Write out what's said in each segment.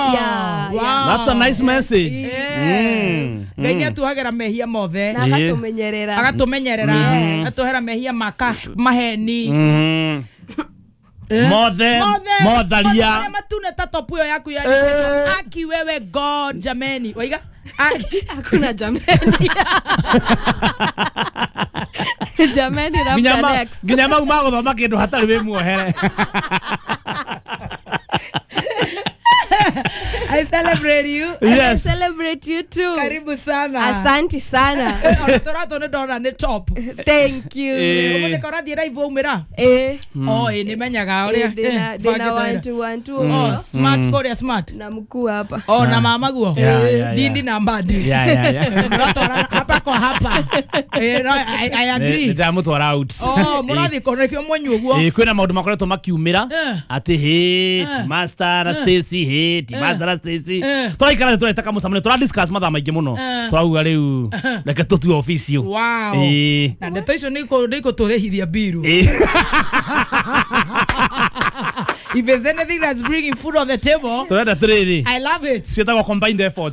Yeah. Wow. That's a nice message. Ngai atuhagera mehia mothe. Na agatumenyerera. Agatumenyerera. Atuhera mehia maheni. Modharia. Matune tatopu yo yaku ya aki wewe God jameni. Waiga? Hakuna jameni. Jameni labda next. Ginyama umago thoma kindu hatari we muohere. I celebrate you. Yes. I celebrate you too. Karibu sana. Asante sana. Torato ne dona ne top. Thank you. Umune kora thira ivo umira. Ni menyaga ore. Dina want. Oh, smart Korea smart. Na mkuu hapa. Oh, na mama guo. Dindi na mbadi. Torato hapa kwa hapa. I agree. Ndamutwara out. Oh, murathi konekio mwenyu guo. Kwina maundu makoretwo makiumira ati Master na Stacy Master na Stacy. Turaikara turetaka musamane tura discuss matha maingi muno. Turauga riu reke tutue official. Wow. Na ndeto icio niko turehithia biru. If there's anything that's bringing food on the table, I love it. Sitaka combined efforts.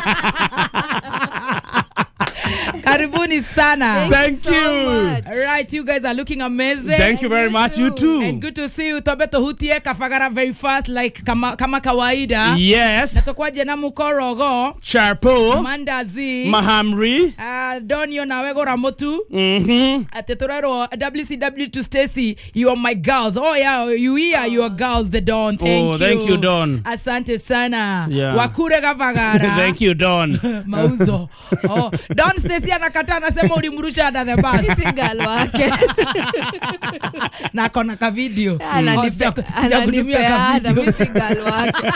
Karibuni sana. Thank you. So Right, you guys are looking amazing. Thank you very much. You too. And good to see you. Tobeto hutie kafagara very fast like kama kawaida. Yes. Natokwaje na mukorogo. Charpo. Mandazi. Mahamri. Donio na wego ramotu. Atetorero WCW to Stacy. You are my girls. Oh yeah, you are girls the Don. Thank you. Thank you Don. Asante sana. Yeah. Wakure kafagara. Thank you Don. Mauzo. Oh, Don Stacy anakata anasema ulimrusha under the bus. Single wake. Na kona ka video. Ananipea mimi single wake.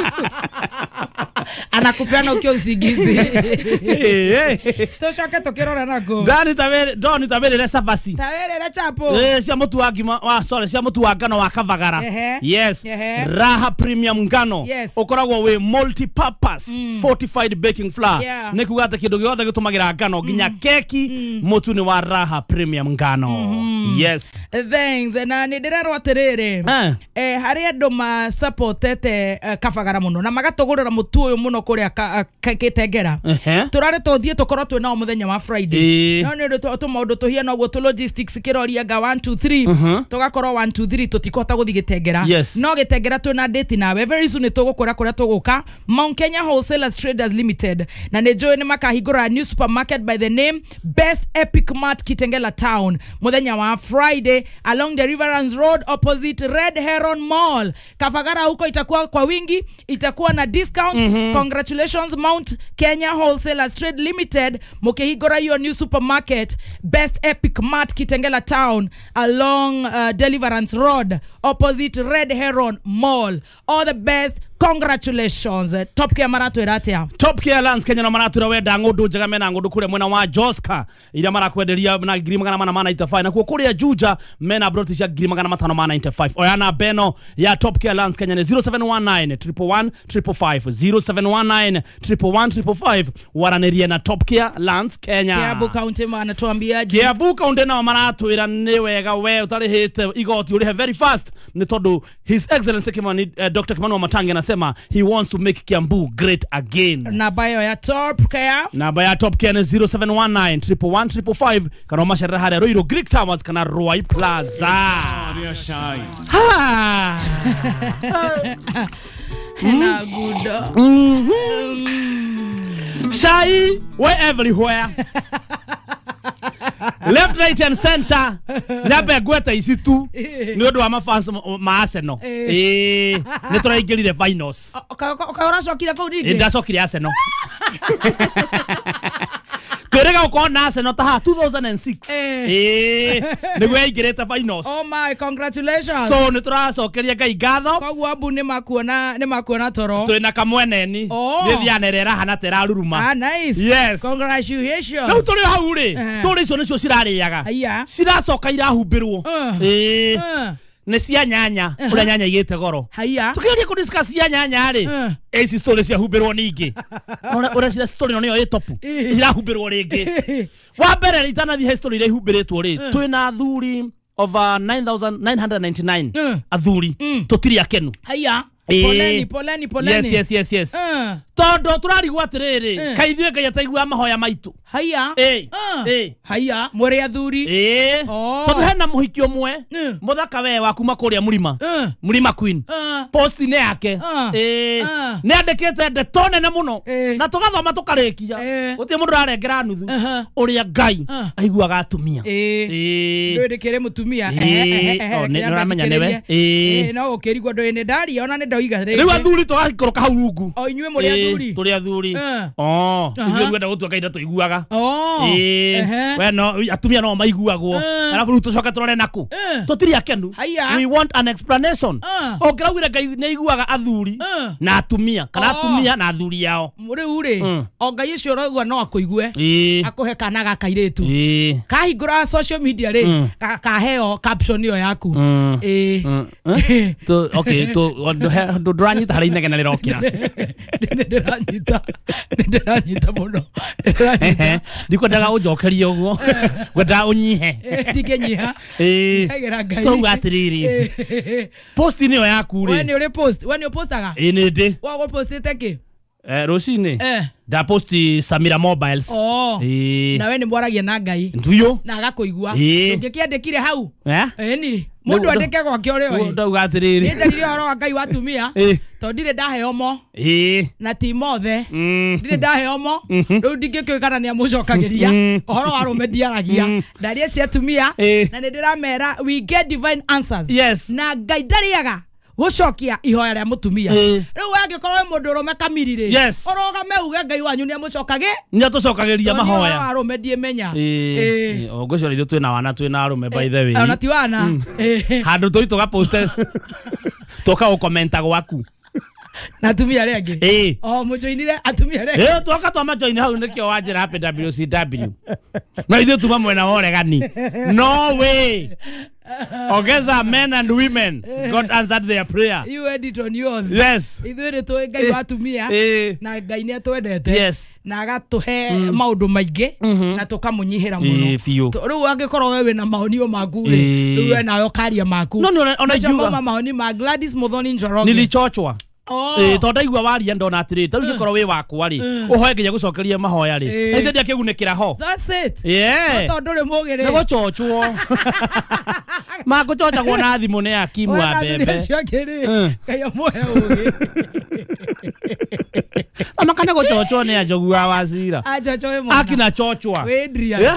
Anakupeana ukiwa usigizi. Tosha keto kirora nako. Don tabere savasi. Tabere chapo. Cia mutu wa ngima, cia mutu wa ngano wa kavagara. Yes. Raha premium ngano. Ukoragwo we multi purpose fortified baking flour. Nikuga ata kindu giothe gitumagira ngano ginya keki mutu ni wa Raha premium ngano. Yes. Thanks. Na ndirero atiriri. Hari andu ma supportete kavagara muno na magatugurira mutu uyu muno kuria kitengera. Turare tuthie tukorwo twe nao muthenya wa Friday. No ni tu maundu tuhia no guo logistics kiroria ga 1 2 3 tugakorwo 1 2 3 tutikota guthi gitengera. No gitengera tu na date nawe very soon tugukura kuria tuguka Mount Kenya Wholesalers Traders Limited na ne join makahigura new supermarket by the name Best Epic Mart Kitengela Town muthenya wa Friday along the Riverlands Road opposite Red Heron Mall. Kafagara huko itakuwa kwa wingi, itakuwa na discount. Congratulations Mount Kenya Wholesalers Trade Limited mukihigura your new supermarket Best Epic Mart Kitengela Town along Deliverance Road opposite Red Heron Mall. All the best. Congratulations. Top Care Marato eratia. Top Care Lands Kenya na Marato wenda ngodo jaga mena ngodo kure mwena wa Joska ila mara kwendelia na girimagana mana 95 na kuo kure Juja mena broti ya girimagana 595. Oyana Beno ya Top Care Lands Kenya ni 0719 111 0719 waraneria na Top Care Lands Kenya. Kiabu County anatuambiaje? Kiabu County na Marato ira ni wega we utarihite igoti uri very fast ni todo His Excellency Kimani Dr. Kimani Wamatangi anasema he wants to make Kiambu great again. Namba ya Top Care. Namba ya Top Care ni 0719 111 kana mashara hada Roiro Greek Towers kana Roy Plaza. Na good. Shai we everywhere. Left, right and center. Nabe gweta isi tu. Ni odo wa mafans ma Arsenal. Ni turaigiri the finals. Ukaora shokira kwa udigi. Ndashokire Arsenal. Turega ukona Arsenal taha 2006. Ni gwe igireta finals. Oh my, congratulations. So ni turacokeria Ngai ngatho. Kwa guabu ni makuona toro. Twina kamweneni. Ni thianerera hana teraruruma. Nice. Yes. Congratulations. No turi hau ri. Story icio nicio cirariaga. Ciracoka irahumbirwo. Ne cia nyanya ura nyanya igite goro. Tukiria ku discuss cia nyanya ri. Eci story cia humbirwo ningi. Ura cia story no yo topu. Cirahumbirwo ringi. Wa mbere ritana thi history ire humbiritwo ri. Twina athuri over 9,999 athuri tutiri akenu. poleni. Yes. Todo turarigwa atiriri kaithwe ngai ataigua mahoya maitu haya muri athuri tondu hena muhiki umwe muthaka we wa kuma kuria Mlima Queen post ne yake ne andikite ndetone na muno na tugathoma tukarikia uti mundu arengera nuthu uria ngai aiguaga atumia ndwendekere mutumia ne uramenya newe no ukirigwa ndoine ndari ona ne ndoiga riu athuri tugakoroka hau rungu inywe muri athuri turi athuri inywe gwenda gutua kaida tuiguaga we no atumia no maiguagwo arabu riu tucoka turore naku tutiri akenu we want an explanation ongiraugire ngai ne iguaga athuri na atumia kana atumia na athuri yao riu ri o ngai ucio roigwa no akuigue akuhe kana gakairitu kahingura social media ri kaheo caption yo yaku to okay to nduranyita hari inegena rirokira ndiranyita muno ndikwendaga unjokerie uguo gwenda unyihe ndikenyiha to atiriri post ni yo yaku ri when you post postaga ni ndi wago postite ki Rosine da posti Samira Mobiles nawe ni mwaragia na ngai nduyo na agakuigua ngikiandikire hau ni mundu andike gwake uri ndauga atiriri ndirire horo wa ngai watumia to ndire ndaheo mo na ti mothe ndire ndaheo mo riu ndingikikana ni amucokagiria horo wa rume ndiaragia ndarie cia atumia na ndiramera we get divine answers na ngai ndariaga gucokia ihoya ria mutumia riu wangikorwo wi mundu rume kamirire urogame uge ngai wanyu ni amucokage nya tucokagiria mahoya arume ndimenya ongocio rithu twina wana twina arume by the way ona ti wana handu tuito ga post toka ukomenta gwaku na atumia rengi mujoinire atumia rengi twoka twamajoini hau nikio wanjira happy WCW na ithu tuma mwena woregani no way Ogeza men and women God answered their prayer. You edit on yours. Yes. Ithuire tu ngai watumia na ngai ni atwendete na agatuhe maundu maingi na tukamunyihira muno. Riu angikorwo wewe na mahonio maku riu we nayo karia maku. No ona ijuga mahoni ma Gladys Muthoni Njoroge. Nilichochwa. Tonda igua waria ndona atiri taru gikorwo wi wakwa ri uhoye nginya gucokeria mahoya ri ithe ndia kigunekira ho. That's it. Tondu ri mugire nego chochwo mago chocha kuona thimu ne akimu wa bembe kaya moya ugi amakana guchochwo ne ajogu wa wazira ajochwe mo akina chochwa wedria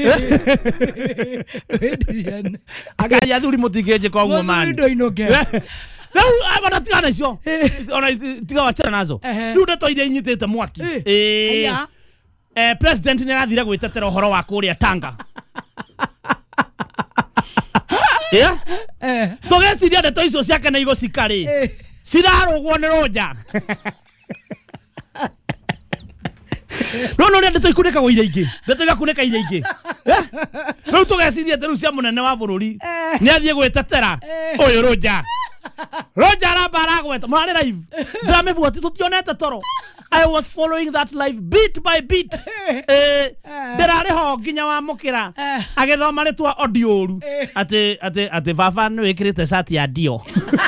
agari athuri mutigeje kwa ugo man ndo inoge Now I want to tell you. Ona tiga wachana nazo. Riu ndeto ire inyitete mwaki. President ni arathire gwitetera uhoro wa kuria Tanga. Tugeciria ndeto icio ciake na igo cikari. Cirarugwo ni roja. No ndeto ikuneka go ire ingi. Ndeto igakuneka ire ingi. Riu tugeciria teru cia munene wa bururi. Ni athie gwitetera. Uyu roja. Roger Baragwet, Mali live. Drame for tutionete toro. I was following that live bit by bit. Derare ho ginya wa mukira. Agethoma ritwa audio ru. Ate Fafa no ekirite sati ya dio.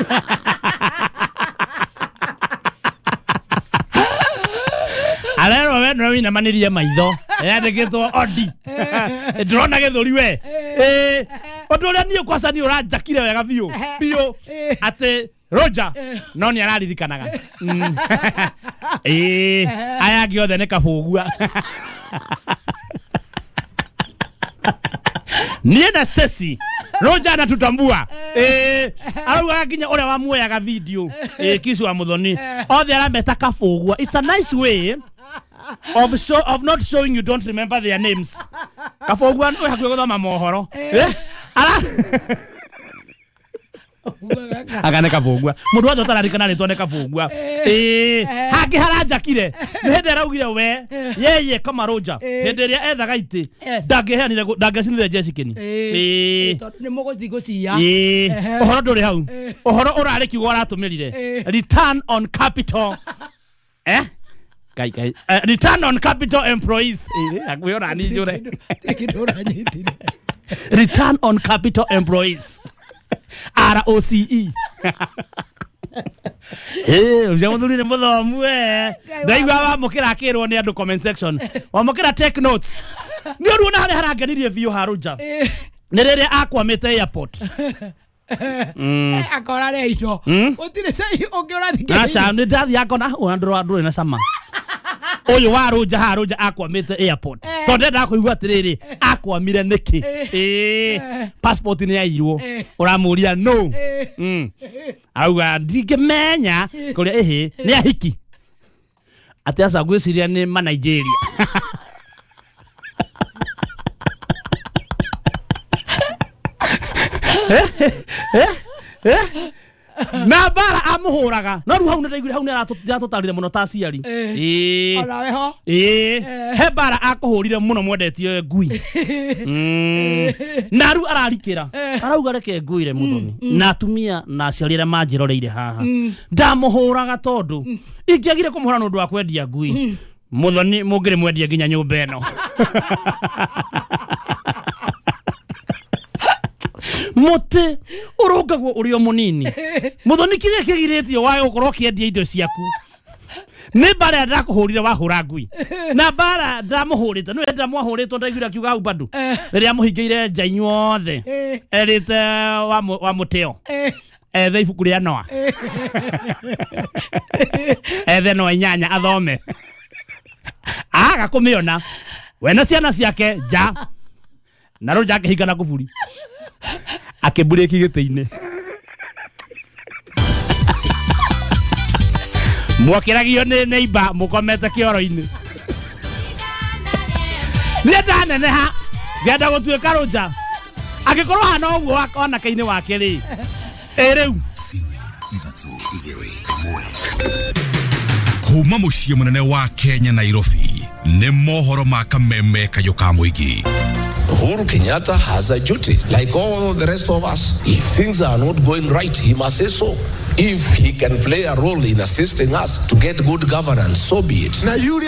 Alero we no wina manirie maitho. Ndeketwo odi. Ndrona gethuri we. Odoria ni kwasa ni urajakire wega biu. Biu ate Roger no ni araririkanaga. Aya giothe ne kabugua. Ni na Stacy Roger anatutambua. Auga ginya ore wa muoyaga video. Kisu wa Muthoni. Othe arameta kabugua. It's a nice way of not showing you don't remember their names. Kafogwa no hakwe guthoma mohoro. Agane kafogwa. Mundu wa thotara rikana ritwa ne kafogwa. Haki harajakire. Hende araugire we. Yeye kama Roger. Hende ria ethaga iti. Ndageheanire ndagecinire Jessica ni. Ni mugothi gucia. Ohoro nduri hau. Ohoro urari kiugo aratumirire. Return on capital. Return on capital employees. Return on capital employees. ROCE. Uja muthuri ni muthomu we. Ndaigua wa mukira akirwo ni andu comment section. Wa mukira take notes. Ni uruona hali haranganirie biu haruja. Ni rere akwamite airport. Akora reito. Utire sai ongiora thike. Acha ni ndathi akona ndro na sama. Oyo waruja haruja akwamite airport. Tonde ndakuigua atiriri akwamire niki. Passport ni yairwo. Uramuria no. Auga ndikemenya kuria ni ahiki. Ati aca gwiciria ni ma Nigeria. Na bara amuhuraga no ru hau na ndaigure hau ni aratutarire muno ta ciari ona weho he bara akuhurire muno mwendetie ngui na ru ararikira arauga reke nguire muthoni na atumia na aciarire manjiroreire haha ndamuhuraga tondu ingiagire kumuhura nundu wa kwendia ngui muthoni mungire mwendia nginya nyumba eno Mote urugagwo urio munini muthoni kiria kigiritio wa gukorwo kiendia indo ciaku ni bara ndakuhurire wahura ngui na bara ndamuhurite no ndamwahuritwo ndaigura kiuga hau bandu riria muhingeire njainyuothe erite wa muteo ethe ibuku ria Noa ethe no inyanya athome aga kumiona wena ciana ciake ja na roja akihingana kuburi akibureki gite-ini mwakiragio ni neighbor mukomete kioro-ini ni ndaneneha ngenda gutuika roja agikorwo hana uguo ona kaini wake ri riu kuma muciĩ munene wa Kenya Nairobi ni mohoro ma kameme kayo ka muingi. Uhuru Kenyatta has a duty, like all the rest of us. If things are not going right, he must say so. If he can play a role in assisting us to get good governance, so be it. Na